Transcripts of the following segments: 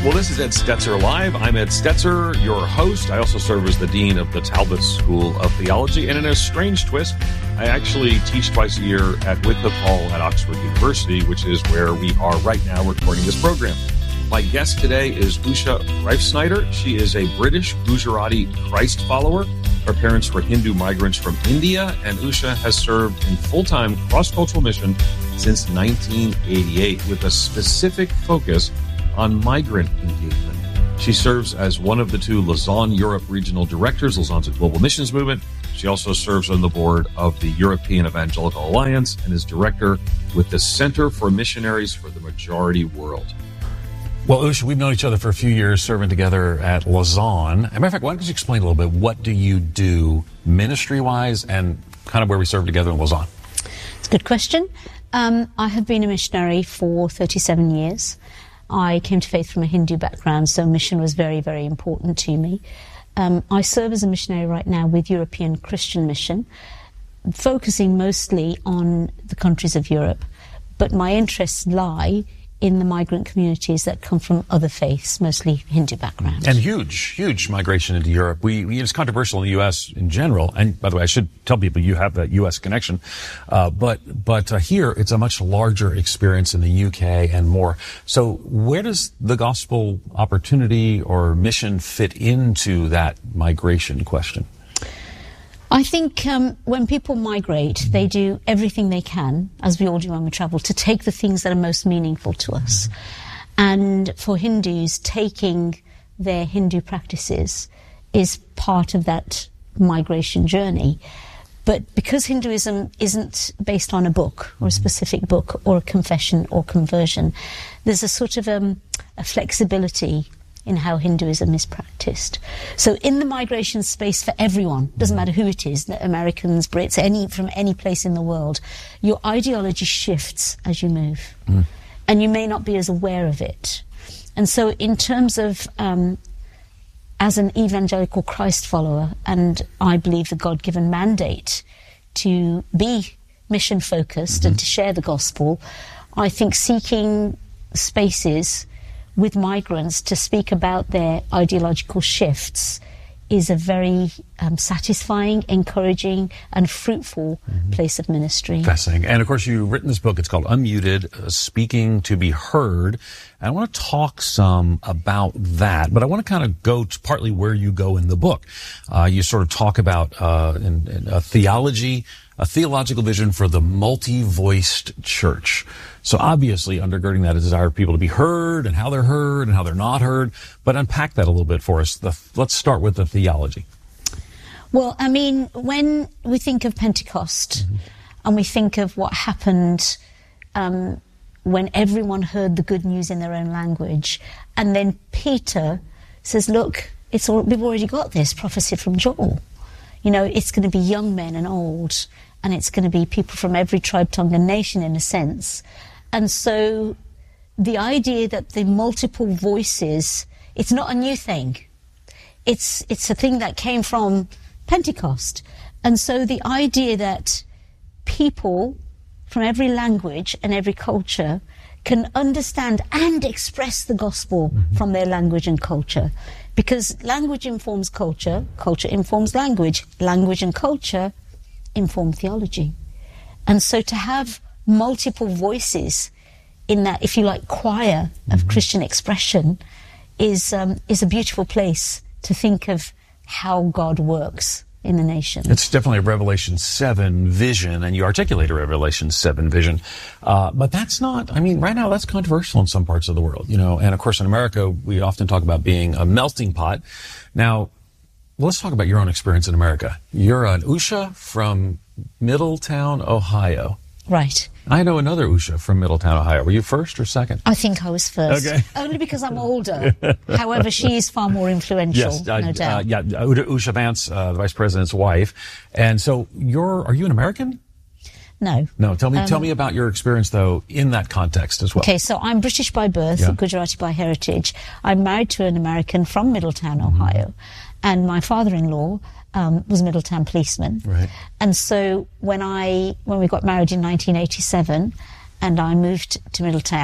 Well, this is Ed Stetzer Live. I'm Ed Stetzer, your host. I also serve as the dean of the Talbot School of Theology. And in a strange twist, I actually teach twice a year at Wycliffe Hall at Oxford University, which is where we are right now recording this program. My guest today is Usha Reifsnyder. She is a British Gujarati Christ follower. Her parents were Hindu migrants from India, and Usha has served in full-time cross-cultural mission since 1988 with a specific focus on migrant engagement. She serves as one of the two Lausanne Europe regional directors. Lausanne's a global missions movement. She also serves on the board of the European Evangelical Alliance and is director with the Center for Missionaries for the Majority World. Well, Usha, we've known each other for a few years, serving together at Lausanne. As a matter of fact, why don't you explain a little bit, what do you do ministry-wise and kind of where we serve together in Lausanne? It's a good question. I have been a missionary for 37 years. I came to faith from a Hindu background, so mission was very, very important to me. I serve as a missionary right now with European Christian Mission, focusing mostly on the countries of Europe. But my interests lie in the migrant communities that come from other faiths, mostly Hindu background. And huge migration into Europe. It's controversial in the U.S. in general. And by the way, I should tell people you have that U.S. connection. But here, it's a much larger experience in the U.K. and more. So where does the gospel opportunity or mission fit into that migration question? I think when people migrate, they do everything they can, as we all do when we travel, to take the things that are most meaningful to us. And for Hindus, taking their Hindu practices is part of that migration journey. But because Hinduism isn't based on a book or a specific book or a confession or conversion, there's a sort of a flexibility in how Hinduism is practiced. So in the migration space for everyone, doesn't matter who it is, Americans, Brits, from any place in the world, your ideology shifts as you move. And you may not be as aware of it. And so in terms of, as an evangelical Christ follower, and I believe the God-given mandate to be mission-focused and to share the gospel, I think seeking spaces with migrants to speak about their ideological shifts is a very satisfying, encouraging, and fruitful place of ministry. Fascinating. And of course, you've written this book. It's called Unmuted, Speaking to be Heard. And I want to talk some about that, but I want to kind of go to partly where you go in the book. You sort of talk about in a theological vision for the multi-voiced church. So obviously undergirding that is a desire of people to be heard and how they're not heard. But unpack that a little bit for us. Let's start with the theology. Well, I mean, when we think of Pentecost and we think of what happened when everyone heard the good news in their own language, and then Peter says, look, we've already got this prophecy from Joel. You know, it's going to be young men and old, and it's going to be people from every tribe, tongue, and nation, in a sense. And so the idea that the multiple voices, it's not a new thing. It's a thing that came from Pentecost. And so the idea that people from every language and every culture can understand and express the gospel from their language and culture. Because language informs culture, culture informs language and culture inform theology. And so to have multiple voices in that, if you like, choir of Christian expression is a beautiful place to think of how God works in the nation. It's definitely a Revelation 7 vision, and you articulate a Revelation 7 vision. But that's not, I mean, right now that's controversial in some parts of the world, you know, and of course in America we often talk about being a melting pot. Now, let's talk about your own experience in America. You're an Usha from Middletown, Ohio. Right. I know another Usha from Middletown, Ohio. Were you first or second? I think I was first. Okay. Only because I'm older. However, she is far more influential, yes, no doubt. Usha Vance, the vice president's wife. And so are you an American? No. No. Tell me about your experience, though, in that context as well. Okay, so I'm British by birth, Gujarati by heritage. I'm married to an American from Middletown, Ohio. And my father-in-law was a Middletown policeman. Right. And so when we got married in 1987 and I moved to Middletown,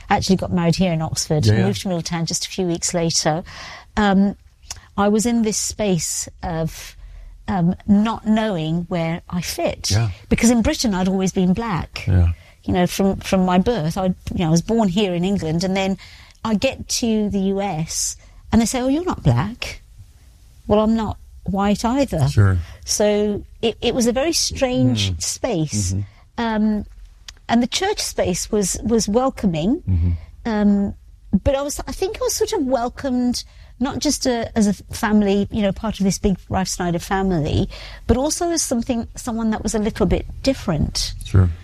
actually got married here in Oxford, moved to Middletown just a few weeks later, I was in this space of not knowing where I fit. Yeah. Because in Britain I'd always been black. Yeah. You know, from my birth, I was born here in England, and then I get to the US and they say, oh, you're not black. Well, I'm not white either. Sure. So it was a very strange space. Mm-hmm. And the church space was welcoming. Mm-hmm. But I think I was sort of welcomed not just as a family, you know, part of this big Ralph Snyder family, but also as someone that was a little bit different. Sure.